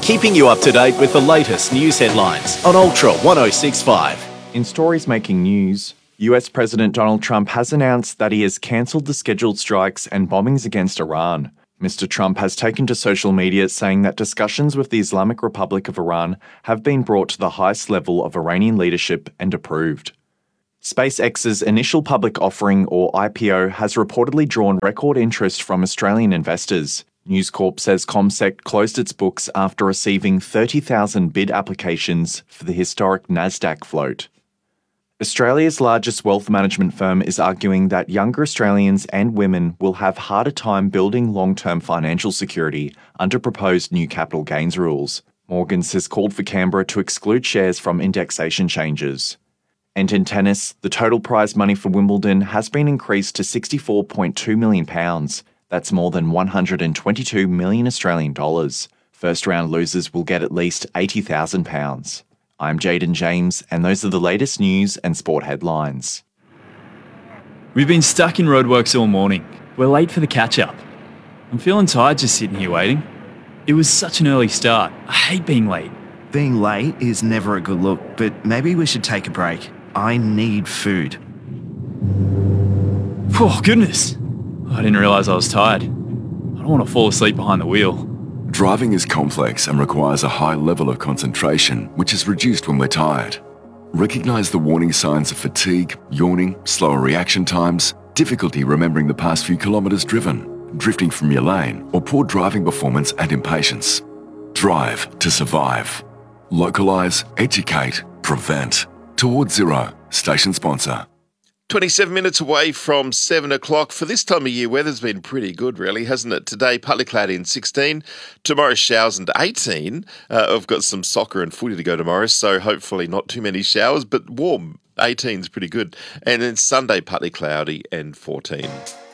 keeping you up to date with the latest news headlines on Ultra 1065. In stories making news, US President Donald Trump has announced that he has cancelled the scheduled strikes and bombings against Iran. Mr. Trump has taken to social media saying that discussions with the Islamic Republic of Iran have been brought to the highest level of Iranian leadership and approved. SpaceX's initial public offering, or IPO, has reportedly drawn record interest from Australian investors. News Corp says CommSec closed its books after receiving 30,000 bid applications for the historic Nasdaq float. Australia's largest wealth management firm is arguing that younger Australians and women will have harder time building long-term financial security under proposed new capital gains rules. Morgans has called for Canberra to exclude shares from indexation changes. And in tennis, the total prize money for Wimbledon has been increased to £64.2 million. That's more than 122 million Australian dollars. First round losers will get at least £80,000. I'm Jaden James, and those are the latest news and sport headlines. We've been stuck in roadworks all morning. We're late for the catch-up. I'm feeling tired just sitting here waiting. It was such an early start. I hate being late. Being late is never a good look, but maybe we should take a break. I need food. Oh, goodness. I didn't realise I was tired. I don't want to fall asleep behind the wheel. Driving is complex and requires a high level of concentration, which is reduced when we're tired. Recognise the warning signs of fatigue, yawning, slower reaction times, difficulty remembering the past few kilometres driven, drifting from your lane, or poor driving performance and impatience. Drive to survive. Localise, educate, prevent. Towards Zero, station sponsor. 27 minutes away from 7 o'clock. For this time of year, weather's been pretty good, really, hasn't it? Today, partly cloudy and 16. Tomorrow, showers and 18. I've got some soccer and footy to go tomorrow, so hopefully not too many showers, but warm. 18 is pretty good. And then Sunday, partly cloudy and 14.